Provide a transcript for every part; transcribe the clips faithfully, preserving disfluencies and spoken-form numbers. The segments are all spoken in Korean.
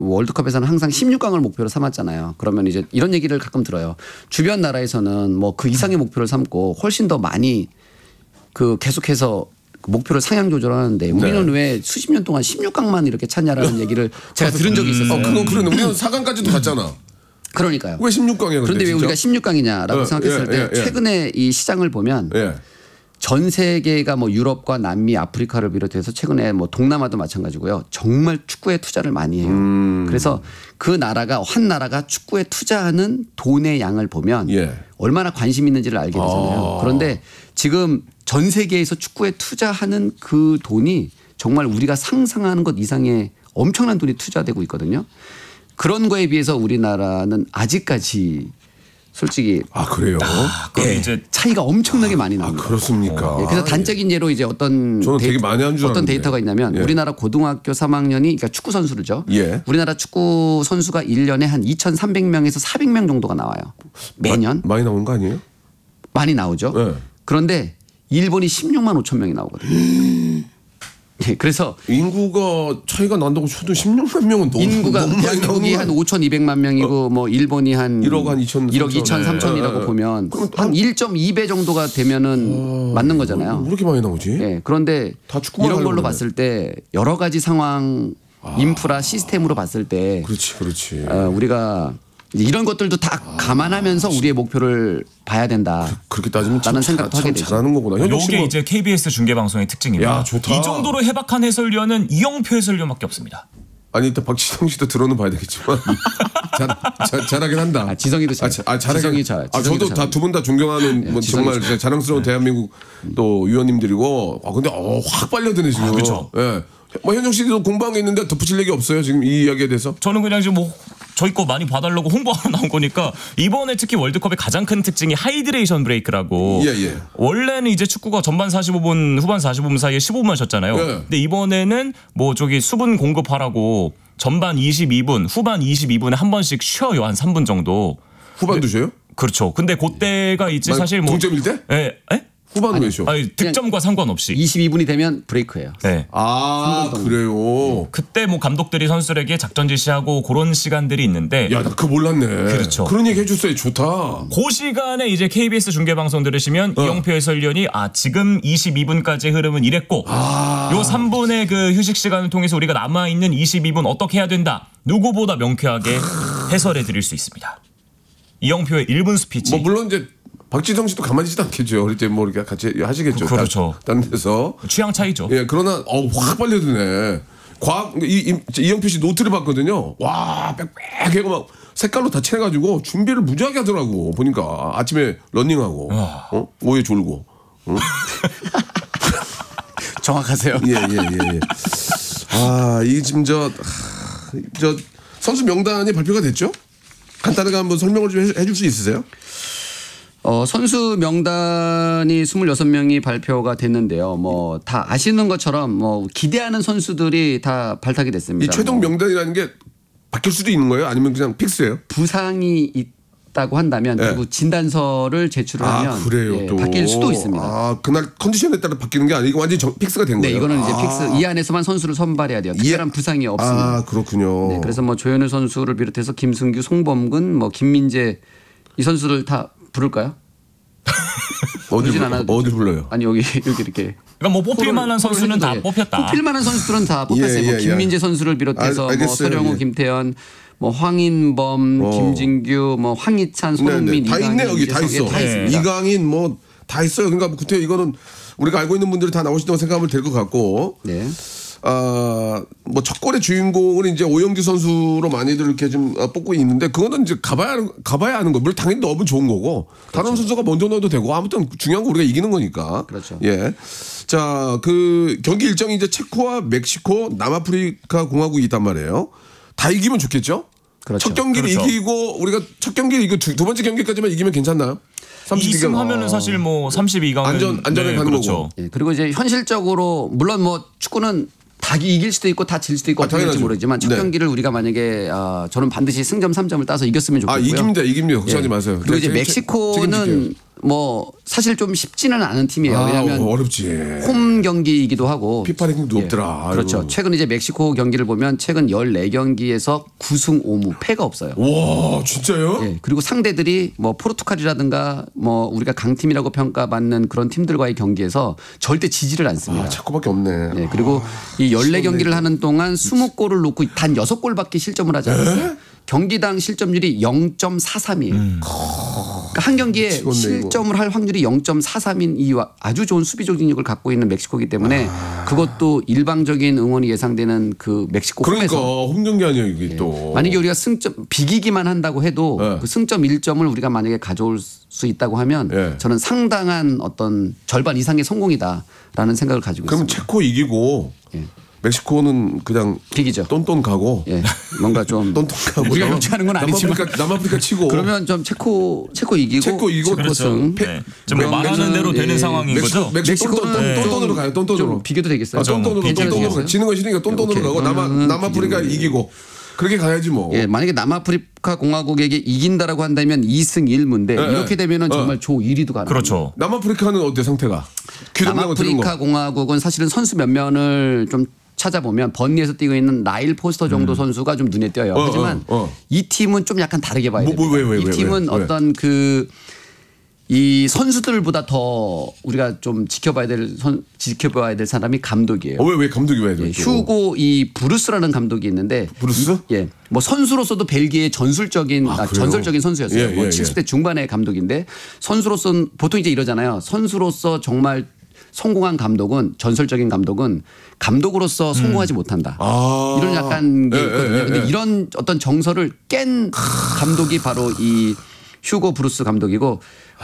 월드컵에서는 항상 십육 강을 목표로 삼았잖아요. 그러면 이제 이런 얘기를 가끔 들어요. 주변 나라에서는 뭐 그 이상의 목표를 삼고 훨씬 더 많이 그 계속해서 목표를 상향 조절하는데 우리는 네. 왜 수십 년 동안 십육 강만 이렇게 찾냐라는 얘기를 제가 들은 적이 있었어요. 어, 그건 그러네. 우리는 사 강까지도 갔잖아. 그러니까요. 왜 십육 강이야? 그런데 왜 진짜? 우리가 십육 강이냐라고 어, 생각했을 예, 예, 때 예. 최근에 이 시장을 보면 예. 전 세계가 뭐 유럽과 남미, 아프리카를 비롯해서 최근에 뭐 동남아도 마찬가지고요. 정말 축구에 투자를 많이 해요. 음. 그래서 그 나라가 한 나라가 축구에 투자하는 돈의 양을 보면 예. 얼마나 관심 있는지를 알게 되잖아요. 아. 그런데 지금 전 세계에서 축구에 투자하는 그 돈이 정말 우리가 상상하는 것 이상의 엄청난 돈이 투자되고 있거든요. 그런 거에 비해서 우리나라는 아직까지 솔직히 아 그래요? 아, 그럼 예, 이제 차이가 엄청나게 많이 아 납니다. 그렇습니까? 예, 그래서 단적인 예로 이제 어떤 저는 되게 많이 한 줄 어떤 알았는데. 데이터가 있냐면 예. 우리나라 고등학교 삼 학년이 그러니까 축구 선수를죠. 예. 우리나라 축구 선수가 일 년에 한 이천삼백 명에서 사백 명 정도가 나와요. 매년 마, 많이 나오는 거 아니에요? 많이 나오죠. 예. 그런데 일본이 십육만 오천 명이 나오거든요. 예, 그래서 인구가 차이가 난다고 쳐도 십육만 명은 너무 인구가 너무 많이 나오는 대한민국이 거 한 아니야? 오천이백만 명이고 뭐 일본이 한 일억 한 이천, 일억 삼천. 이천, 삼천이라고 예, 예. 보면 그럼 한 일 점 이 배 정도가 되면은 맞는 거잖아요. 왜 이렇게 많이 나오지? 예, 그런데 다 축구만 이런 하려고 걸로 그러네. 봤을 때 여러 가지 상황 인프라 시스템으로 봤을 때 그렇지, 그렇지. 어, 우리가 이제 이런 것들도 다 감안하면서 우리의 목표를 봐야 된다. 그렇게 따지면 참, 라는 참, 생각도 참 하게 되죠. 잘하는 거구나. 현종 씨 요게 뭐 이제 케이비에스 중계방송의 특징입니다. 야, 좋다. 이 정도로 해박한 해설위원은 이영표 해설위원밖에 없습니다. 아니 일단 박지성 씨도 들어는 봐야 되겠지만 잘, 잘, 잘하긴 한다. 아, 지성이도 잘. 아, 자- 아, 잘하긴. 지성이 잘. 아, 지성이도 저도 잘. 다 두 분 다 존경하는 뭐 지성이 정말 잘. 자랑스러운 대한민국 또 위원님들이고. 아 근데 어, 확 빨려드네 지금. 아, 그쵸. 예. 뭐 현정 씨도 공부한 게 있는데 덧붙일 얘기 없어요 지금 이 이야기에 대해서? 저는 그냥 지금 뭐 저희 거 많이 봐달라고 홍보하러 나온 거니까 이번에 특히 월드컵의 가장 큰 특징이 하이드레이션 브레이크라고. 예, 예. 원래는 이제 축구가 전반 사십오 분, 후반 사십오 분 사이에 십오 분만 쉬었잖아요. 예. 근데 이번에는 뭐 저기 수분 공급하라고 전반 이십이 분, 후반 이십이 분에 한 번씩 쉬어요. 한 삼 분 정도. 후반도 쉬어요? 그렇죠. 근데 그때가 이제 사실 뭐 동점일 때? 예, 예? 후반은 왜 쉬어? 아니, 득점과 상관없이. 이십이 분이 되면 브레이크예요. 네. 아 그래요. 그때 뭐 감독들이 선수들에게 작전 지시하고 그런 시간들이 있는데 야 나 그거 몰랐네. 그렇죠. 그런 얘기 해줬어요. 좋다. 그 시간에 이제 케이비에스 중계방송 들으시면 어. 이영표 해설위원이 아 지금 이십이 분까지 흐름은 이랬고 아. 요 삼 분의 그 휴식 시간을 통해서 우리가 남아있는 이십이 분 어떻게 해야 된다. 누구보다 명쾌하게 해설해 드릴 수 있습니다. 이영표의 일 분 스피치. 뭐 물론 이제 박지성 씨도 가만히 있지도 않겠죠. 어릴 때 뭐 이렇게 같이 하시겠죠. 그- 그렇죠. 딴, 딴 데서. 취향 차이죠. 예, 그러나 어우 확 빨려드네. 과학 이, 이 이영표 씨 노트를 봤거든요. 와 빽빽하고 막 색깔로 다 칠해가지고 준비를 무지하게 하더라고. 보니까 아침에 런닝하고 어? 오후에 졸고. 어? 정확하세요. 예, 예, 예, 예. 아, 이 지금 저, 하, 저 선수 명단이 발표가 됐죠? 간단하게 한번 설명을 좀 해- 해줄 수 있으세요? 어, 선수 명단이 스물여섯 명이 발표가 됐는데요. 뭐 다 아시는 것처럼 뭐 기대하는 선수들이 다 발탁이 됐습니다. 이 최종 뭐 명단이라는 게 바뀔 수도 있는 거예요? 아니면 그냥 픽스예요? 부상이 있다고 한다면 네. 그리고 진단서를 제출을 하면 아, 그래요. 예, 또 바뀔 수도 있습니다. 아, 그날 컨디션에 따라 바뀌는 게 아니고 완전히 정- 픽스가 된 네, 거예요. 이거는 이제 아. 픽스 이 안에서만 선수를 선발해야 돼요. 특별한 부상이 없습니다. 아, 그렇군요. 네, 그래서 뭐 조현우 선수를 비롯해서 김승규, 송범근, 뭐 김민재 이 선수를 다 부를까요? 어디 부르진 불러, 않아도 어디 불러요? 아니 여기 여기 이렇게 그러니까 뭐 뽑힐 만한 선수는 다 예. 뽑혔다. 뽑힐 만한 선수들은 다 뽑혔어요. 예, 뭐 예, 김민재 예. 선수를 비롯해서 알- 뭐 알겠어요. 서령우, 예. 김태현, 뭐 황인범, 어. 김진규, 뭐 황희찬, 손흥민, 네, 네. 다 이강인, 있네 여기 다 이재성, 있어. 예, 다 있습니다. 이강인 뭐 다 있어요. 그러니까 뭐 그때 이거는 우리가 알고 있는 분들이 다 나오신다고 생각하면 될 것 같고. 네. 아, 뭐 첫 골의 주인공은 이제 오영규 선수로 많이들 이렇게 좀 아, 뽑고 있는데 그거는 이제 가봐야 하는- 가봐야 하는 거. 물론 당연히 넣으면 좋은 거고 다른 선수가 먼저 넣어도 되고 아무튼 중요한 건 우리가 이기는 거니까. 그렇죠. 예. 자, 그 경기 일정이 이제 체코와 멕시코, 남아프리카 공화국이 있단 말이에요. 다 이기면 좋겠죠? 그렇죠. 첫 경기를 그렇죠. 이기고 우리가 첫 경기를 이기고 두, 두 번째 경기까지만 이기면 괜찮나요? 삼십이 강. 이 승 하면은 사실 뭐 삼십이 강은 안전- 안전하게 가는 거고. 예, 그리고 이제 현실적으로 물론 뭐 축구는 다 이길 수도 있고 다 질 수도 있고 아, 어떻게 될지 당연하죠. 모르지만 첫 네. 경기를 우리가 만약에 아, 저는 반드시 승점 삼 점을 따서 이겼으면 아, 좋겠고요. 이깁니다. 이깁니다. 걱정하지 예. 마세요. 그리고 이제 제- 제- 책임질게요. 멕시코는 뭐 사실 좀 쉽지는 않은 팀이에요. 아, 왜냐하면 어렵지. 홈 경기이기도 하고 피파 랭킹도 예, 높더라. 그렇죠. 아이고. 최근 이제 멕시코 경기를 보면 최근 열네 경기에서 구 승 오 무 패가 없어요. 와 진짜요? 예, 그리고 상대들이 뭐 포르투갈이라든가 뭐 우리가 강팀이라고 평가받는 그런 팀들과의 경기에서 절대 지지를 않습니다. 아, 체코밖에 없네. 네, 그리고 이 열네 경기를 하는 동안 스무 골을 놓고 단 여섯 골밖에 실점을 하지 않았어요. 경기당 실점률이 영 점 사삼이에요. 그러니까 한 경기에 미치겠네, 실점을 할 확률이 영 점 사삼인 이 아주 좋은 수비 조직력을 갖고 있는 멕시코이기 때문에 아. 그것도 일방적인 응원이 예상되는 그 멕시코 그러니까 홈에서 홈 경기 아니야 이게 또. 만약에 우리가 승점 비기기만 한다고 해도 네. 그 승점 일 점을 우리가 만약에 가져올 수 있다고 하면 네. 저는 상당한 어떤 절반 이상의 성공이다라는 생각을 가지고 그럼 있습니다. 체코 이기고 예. 멕시코는 그냥 비기죠. 똔똔 가고. 예, 뭔가 좀 똔똔 가고. 우리가 경치하는 건 아니지만 남아프리카, 남아프리카 치고. 그러면 좀 체코 체코 이기고 체코 이기고 체코 승. 네. 지금 뭐 멕- 말하는 대로 되는 예. 상황인 멕시코, 거죠. 멕시코 똔똔 멕시코는 똔똔으로 좀- 가요. 똔똔으로. 좀 비교도 되겠어요. 그렇죠. 똔똔으로 가고 괜찮으시겠어요? 똔똔으로 지는 건 싫으니까 똔똔으로 오케이. 가고 남아 그러면은 남아프리카 비기는 이기고 그렇게 가야지 뭐. 예, 만약에 남아프리카 공화국에게 이긴다라고 한다면 이 승 일 무인데 예, 이렇게 예. 되면은 어. 정말 조 일 위도 가능. 그렇죠. 남아프리카는 어때 상태가? 규정하고 들은 남아프리카 거. 공화국은 사실은 선수 면면을 좀 찾아보면 번니에서 뛰고 있는 라일 포스터 정도 선수가 좀 눈에 띄어요. 어, 하지만 어, 어. 이 팀은 좀 약간 다르게 봐야 뭐, 돼요. 뭐, 왜, 왜, 이 왜, 팀은 왜, 왜? 어떤 그 이 선수들보다 더 우리가 좀 지켜봐야 될 선, 지켜봐야 될 사람이 감독이에요. 어, 왜, 왜 감독이 왜? 예, 휴고 이 브루스라는 감독이 있는데 브루스? 예. 뭐 선수로서도 벨기에의 전술적인 아, 아, 그래요? 전설적인 선수였어요. 예, 뭐 예, 칠십 대 중반의 감독인데 선수로서는 보통 이제 이러잖아요. 선수로서 정말 성공한 감독은 전설적인 감독은 감독으로서 성공하지 못한다. 아. 이런 약간 게 예, 있거든요. 예, 예, 근데 예. 이런 어떤 정서를 깬 감독이 바로 이 휴고 브루스 감독이고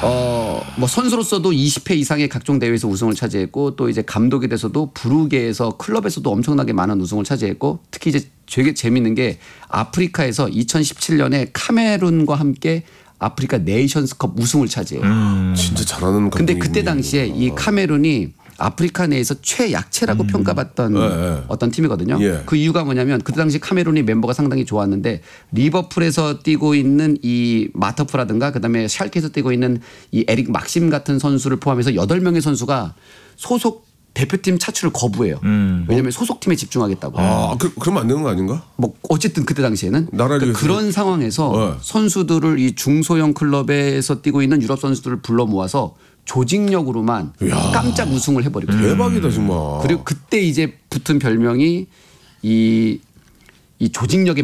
어 뭐 선수로서도 이십 회 이상의 각종 대회에서 우승을 차지했고 또 이제 감독이 돼서도 부르게에서 클럽에서도 엄청나게 많은 우승을 차지했고 특히 이제 되게 재밌는 게 아프리카에서 이천십칠 년에 카메룬과 함께 아프리카 네이션스컵 우승을 차지해요. 진짜 잘하는 감독이 근데 그때 당시에 이 카메룬이 아프리카 내에서 최약체라고 평가받던 네, 네. 어떤 팀이거든요. 예. 그 이유가 뭐냐면 그때 당시 카메룬이 멤버가 상당히 좋았는데 리버풀에서 뛰고 있는 이 마터프라든가 그다음에 샬케에서 뛰고 있는 이 에릭 막심 같은 선수를 포함해서 여덟 명의 선수가 소속 대표팀 차출을 거부해요. 왜냐하면 소속팀에 집중하겠다고. 아, 그, 그러면 안 되는 거 아닌가? 뭐 어쨌든 그때 당시에는 나라를 그러니까 위해서. 그런 상황에서 네. 선수들을 이 중소형 클럽에서 뛰고 있는 유럽 선수들을 불러 모아서 조직력으로만 깜짝 우승을 해버리거든요. 대박이다 정말. 그리고 그때 이제 붙은 별명이 이, 이 조직력의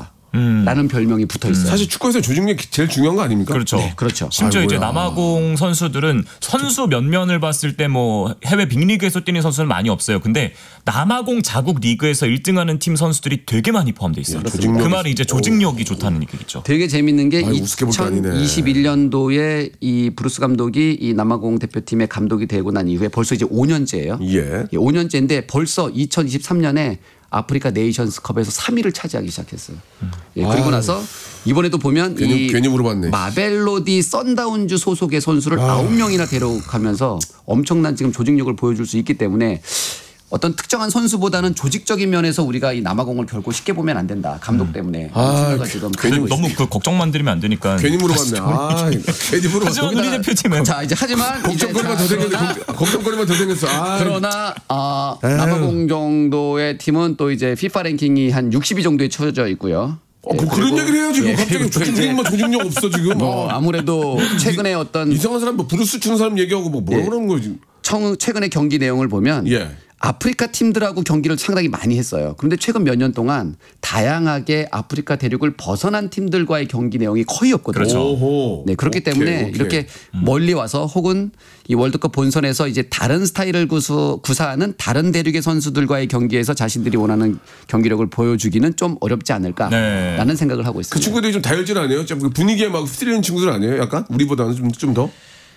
마법사라는 별명이 붙어 있어요. 사실 축구에서 조직력이 제일 중요한 거 아닙니까? 그렇죠. 네, 그렇죠. 심지어 이제 아이고야. 남아공 선수들은 선수 면면을 봤을 때 뭐 해외 빅리그에서 뛰는 선수는 많이 없어요. 근데 남아공 자국 리그에서 일 등하는 팀 선수들이 되게 많이 포함되어 있어요. 그 조직력이 말이 이제 조직력이 좋다는 얘기겠죠. 되게 재밌는 게 아이, 우습게 볼게 아니네. 이천이십일 년도에 이 브루스 감독이 이 남아공 대표팀의 감독이 되고 난 이후에 벌써 이제 오 년째예요. 예. 오 년째인데 벌써 이천이십삼 년에 아프리카 네이션스컵에서 삼 위를 차지하기 시작했어요. 예, 그리고 아유. 나서 이번에도 보면 괜히- 이 괜히 물어봤네. 마벨로디 썬다운즈 소속의 선수를 아. 아홉 명이나 데려가면서 엄청난 지금 조직력을 보여줄 수 있기 때문에 어떤 특정한 선수보다는 조직적인 면에서 우리가 이 남아공을 결코 쉽게 보면 안 된다. 감독 때문에. 아, 생각을 지금 근데 가지고 너무 있습니다. 그 걱정만 드리면 안 되니까. 괜히 물어봤네. 아, 괜히 물어봤네. 하지만 우리 대표팀은 자 이제 하지만 이제 걱정거리만 자, 더 생겼네. 그러나 걱- 걱정거리만 더 생겼어. 아, 그러나 아, 남아공 정도의 팀은 또 이제 피파 랭킹이 한 육십 위 정도에 쳐져 있고요. 어, 뭐 그런 얘기를 해야지. 예, 갑자기 그리고 이제 조직력만 조직력 없어 지금. 뭐 아, 아무래도 최근에 어떤 이상한 사람 뭐 브루스 치는 사람 얘기하고 뭐 뭐라 예. 그러는 거지. 청, 최근의 경기 내용을 보면 예. 아프리카 팀들하고 경기를 상당히 많이 했어요. 그런데 최근 몇 년 동안 다양하게 아프리카 대륙을 벗어난 팀들과의 경기 내용이 거의 없거든요. 그렇죠. 오호. 네, 그렇기 오케이, 때문에 오케이. 이렇게 멀리 와서 혹은 이 월드컵 본선에서 이제 다른 스타일을 구수, 구사하는 다른 대륙의 선수들과의 경기에서 자신들이 원하는 경기력을 보여주기는 좀 어렵지 않을까라는 네. 생각을 하고 있습니다. 그 친구들이 좀 다혈질 아니에요? 좀 분위기에 막 휘둘리는 친구들 아니에요? 약간 우리보다는 좀 좀 더.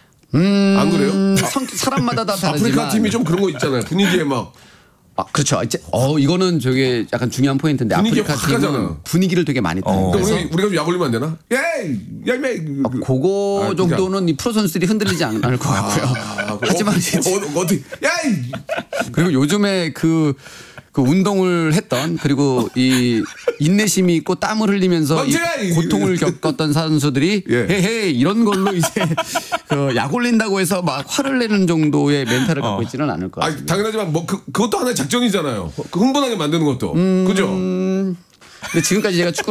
안 그래요? 음, 성- 사람마다 다 다르지만 아프리카 팀이 좀 그런 거 있잖아요. 분위기에 막 아, 그렇죠. 이제 어 이거는 저게 약간 중요한 포인트인데 분위기가 아프리카 확 팀은 가잖아. 분위기를 되게 많이 타요. 어. 그러니까 그래서 우리, 우리가 좀 약 올리면 안 되나? 예이! 야이메! 그, 그- 그거 아, 그러니까. 정도는 이 프로 선수들이 흔들리지 않을 것 같고요. 아, 하지만 어, 이제 어, 어, 어떻게 야이! 그리고 요즘에 그 그 운동을 했던 그리고 이 인내심이 있고 땀을 흘리면서 이 맞아요. 고통을 겪었던 선수들이 예. 헤헤 이런 걸로 이제 그 약 올린다고 해서 막 화를 내는 정도의 멘탈을 갖고 어. 있지는 않을 것 아, 같습니다. 당연하지만 뭐 그, 그것도 하나의 작전이잖아요. 그 흥분하게 만드는 것도. 그죠? 근데 지금까지 제가 축구